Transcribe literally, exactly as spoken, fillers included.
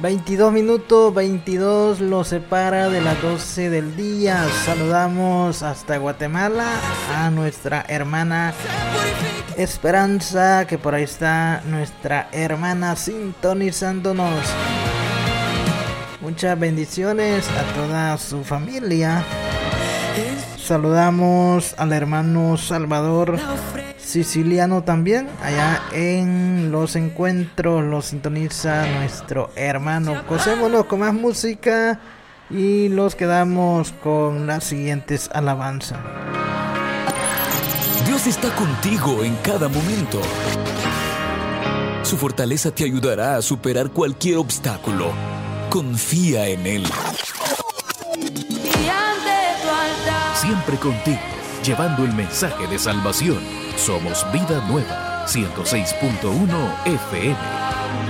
veintidós minutos, veintidós lo separa de las doce del día. Saludamos hasta Guatemala a nuestra hermana Esperanza, que por ahí está nuestra hermana sintonizándonos. Muchas bendiciones a toda su familia. Saludamos al hermano Salvador Siciliano también, allá en Los Encuentros, lo sintoniza nuestro hermano. Cosémonos con más música y los quedamos con las siguientes alabanzas. Dios está contigo en cada momento. Su fortaleza te ayudará a superar cualquier obstáculo. Confía en Él. Siempre contigo, llevando el mensaje de salvación. Somos Vida Nueva, ciento seis punto uno F M.